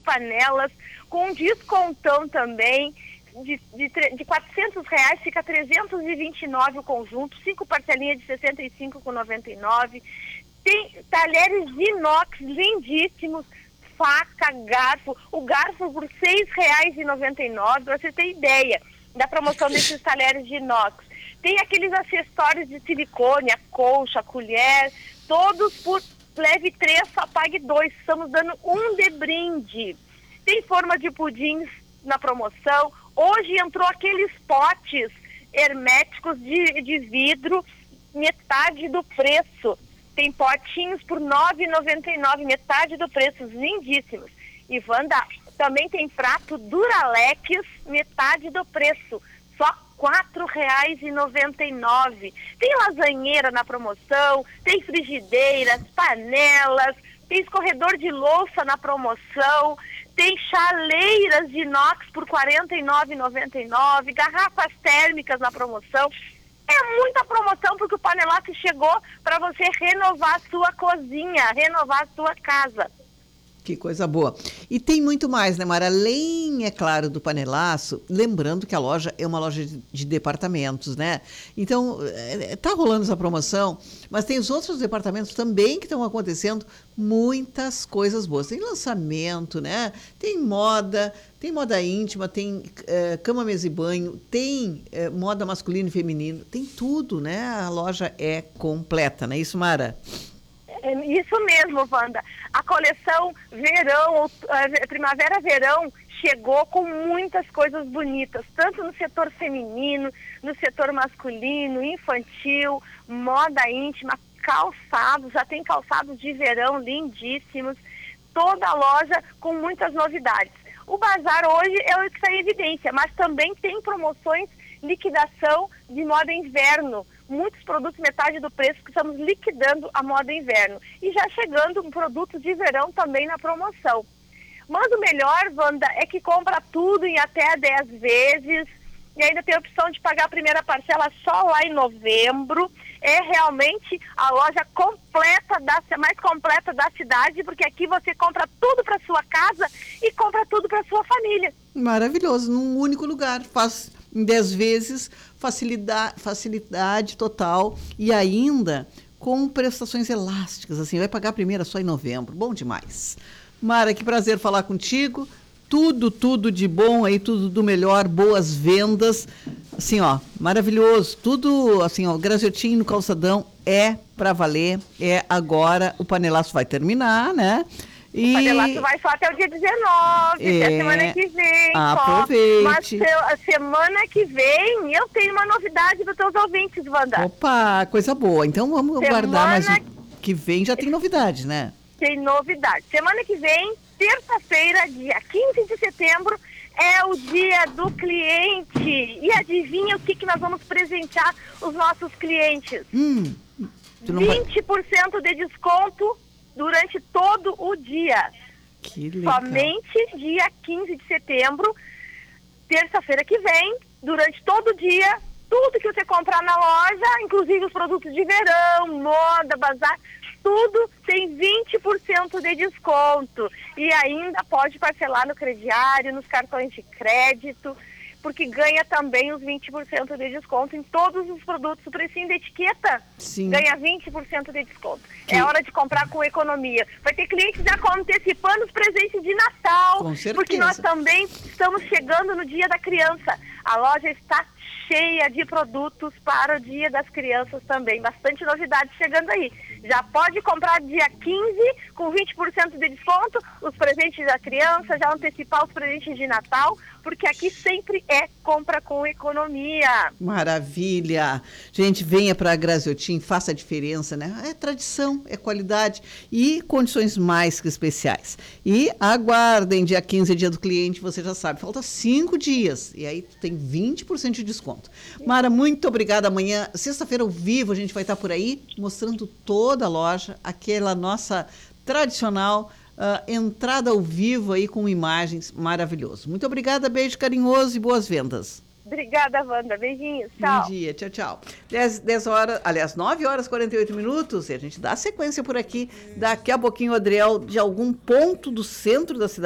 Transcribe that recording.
panelas, com um descontão também. De R$400 fica R$329 o conjunto, 5 parcelinhas de R$65,99. Tem talheres de inox lindíssimos, faca, garfo. O garfo por R$6,99, para você ter ideia da promoção desses talheres de inox. Tem aqueles acessórios de silicone, a colcha, a colher, todos por leve 3, só pague 2. Estamos dando um de brinde. Tem forma de pudins na promoção. Hoje entrou aqueles potes herméticos de vidro, metade do preço. Tem potinhos por R$9,99, metade do preço, lindíssimos. E Wanda, também tem prato Duralex, metade do preço, só R$4,99. Tem lasanheira na promoção, tem frigideiras, panelas, tem escorredor de louça na promoção, tem chaleiras de inox por R$49,99, garrafas térmicas na promoção. É muita promoção porque o Panelaço chegou para você renovar a sua cozinha, renovar a sua casa. Que coisa boa. E tem muito mais, né, Mara? Além, é claro, do Panelaço, lembrando que a loja é uma loja de departamentos, né? Então, tá rolando essa promoção, mas tem os outros departamentos também que estão acontecendo muitas coisas boas. Tem lançamento, né? Tem moda íntima, tem cama, mesa e banho, tem moda masculino e feminino, tem tudo, né? A loja é completa, não é isso, Mara? Isso mesmo, Wanda. A coleção verão, primavera-verão, chegou com muitas coisas bonitas, tanto no setor feminino, no setor masculino, infantil, moda íntima, calçados, já tem calçados de verão lindíssimos, toda a loja com muitas novidades. O bazar hoje é o que está em evidência, mas também tem promoções, liquidação de moda inverno. Muitos produtos metade do preço que estamos liquidando a moda inverno. E já chegando um produto de verão também na promoção. Mas o melhor, Wanda, é que compra tudo em até 10 vezes e ainda tem a opção de pagar a primeira parcela só lá em novembro. É realmente a loja completa, mais completa da cidade, porque aqui você compra tudo para sua casa e compra tudo para sua família. Maravilhoso, num único lugar, faz em 10 vezes, facilidade total e ainda com prestações elásticas, assim, vai pagar a primeira só em novembro, bom demais. Mara, que prazer falar contigo, tudo de bom aí, tudo do melhor, boas vendas, assim, ó, maravilhoso, tudo, assim, ó, Graziotin no calçadão é pra valer, é agora, o Panelaço vai terminar, né? O Panelaço vai só até o dia 19, até semana que vem. Aproveite. Mas a semana que vem eu tenho uma novidade para os teus ouvintes, Wanda. Opa, coisa boa. Então vamos aguardar, mas que vem já tem novidades, né? Tem novidade. Semana que vem, terça-feira, dia 15 de setembro, é o dia do cliente. E adivinha o que nós vamos presentear os nossos clientes? 20% de desconto durante todo o dia. Que legal. Somente dia 15 de setembro, terça-feira que vem, durante todo o dia, tudo que você comprar na loja, inclusive os produtos de verão, moda, bazar, tudo tem 20% de desconto. E ainda pode parcelar no crediário, nos cartões de crédito, porque ganha também os 20% de desconto em todos os produtos. O precinho da etiqueta ganha 20% de desconto. É hora de comprar com economia. Vai ter clientes já antecipando os presentes de Natal, com certeza, porque nós também estamos chegando no Dia da Criança. A loja está cheia de produtos para o Dia das Crianças também. Bastante novidade chegando aí. Já pode comprar dia 15 com 20% de desconto, os presentes da criança, já antecipar os presentes de Natal, porque aqui sempre é compra com economia. Maravilha! Gente, venha para a Graziotin, faça a diferença, né? É tradição, é qualidade e condições mais que especiais. E aguardem, dia 15, dia do cliente, você já sabe, falta 5 dias e aí tem 20% de desconto. Mara, muito obrigada. Amanhã, sexta-feira ao vivo, a gente vai estar por aí mostrando toda a loja, aquela nossa tradicional entrada ao vivo aí com imagens, maravilhoso. Muito obrigada, beijo carinhoso e boas vendas. Obrigada, Wanda. Beijinhos. Tchau. Bom dia. Tchau, tchau. 10 horas, aliás, 9 horas e 48 minutos, e a gente dá sequência por aqui. Daqui a pouquinho o Adriel, de algum ponto do centro da cidade,